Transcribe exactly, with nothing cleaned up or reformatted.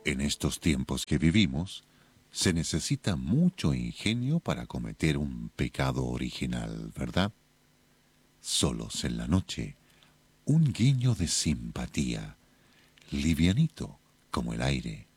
En estos tiempos que vivimos, se necesita mucho ingenio para cometer un pecado original, ¿verdad? Solos en la noche, un guiño de simpatía, livianito como el aire,